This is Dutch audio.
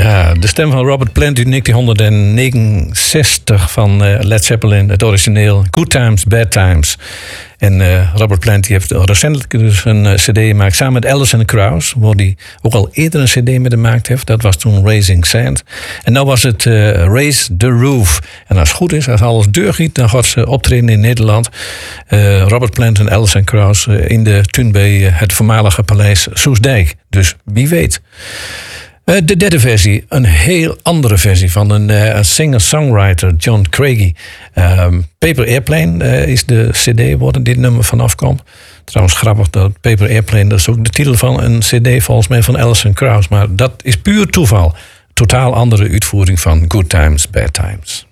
Ja, de stem van Robert Plant uit 1969 van Led Zeppelin. Het origineel Good Times, Bad Times. En Robert Plant die heeft recentelijk dus een cd gemaakt samen met Alison Krauss, waar hij ook al eerder een cd mee gemaakt heeft. Dat was toen Raising Sand. En nu was het Raise the Roof. En als het goed is, als alles deurgiet, dan gaat ze optreden in Nederland. Robert Plant en Alison Krauss in de tuin bij het voormalige paleis Soestdijk. Dus wie weet. De derde versie, een heel andere versie van een singer-songwriter, John Craigie. Paper Airplane is de cd waar dit nummer vanaf komt. Trouwens grappig dat Paper Airplane, dat is ook de titel van een cd volgens mij van Alison Krauss. Maar dat is puur toeval. Totaal andere uitvoering van Good Times, Bad Times.